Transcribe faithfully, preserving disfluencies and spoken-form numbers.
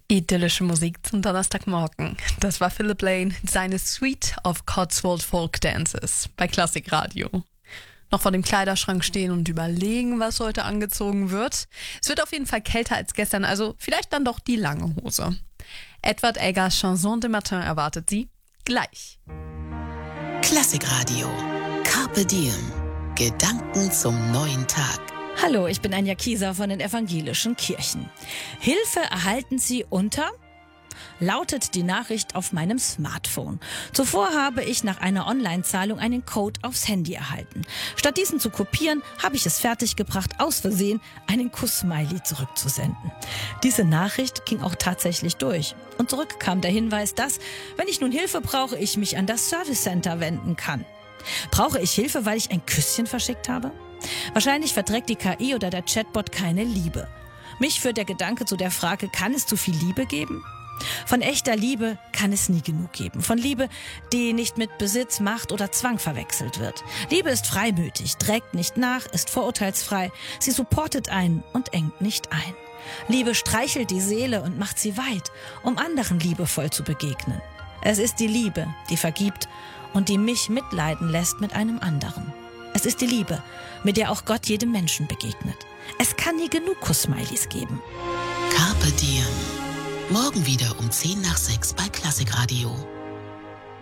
Idyllische Musik zum Donnerstagmorgen. Das war Philip Lane, seine Suite of Cotswold Folk Dances bei Klassikradio. Noch vor dem Kleiderschrank stehen und überlegen, was heute angezogen wird. Es wird auf jeden Fall kälter als gestern, also vielleicht dann doch die lange Hose. Edward Eggers Chanson de Matin erwartet Sie gleich. Klassikradio. Carpe Diem. Gedanken zum neuen Tag. Hallo, ich bin Anja Kieser von den Evangelischen Kirchen. Hilfe erhalten Sie unter? Lautet die Nachricht auf meinem Smartphone. Zuvor habe ich nach einer Online-Zahlung einen Code aufs Handy erhalten. Statt diesen zu kopieren, habe ich es fertiggebracht, aus Versehen einen Kuss-Smiley zurückzusenden. Diese Nachricht ging auch tatsächlich durch. Und zurück kam der Hinweis, dass, wenn ich nun Hilfe brauche, ich mich an das Service Center wenden kann. Brauche ich Hilfe, weil ich ein Küsschen verschickt habe? Wahrscheinlich verträgt die K I oder der Chatbot keine Liebe. Mich führt der Gedanke zu der Frage, kann es zu viel Liebe geben? Von echter Liebe kann es nie genug geben. Von Liebe, die nicht mit Besitz, Macht oder Zwang verwechselt wird. Liebe ist freimütig, trägt nicht nach, ist vorurteilsfrei. Sie supportet einen und engt nicht ein. Liebe streichelt die Seele und macht sie weit, um anderen liebevoll zu begegnen. Es ist die Liebe, die vergibt und die mich mitleiden lässt mit einem anderen. Es ist die Liebe, mit der auch Gott jedem Menschen begegnet. Es kann nie genug Kuss-Smileys geben. Carpe Diem. Morgen wieder um zehn nach sechs bei Klassikradio.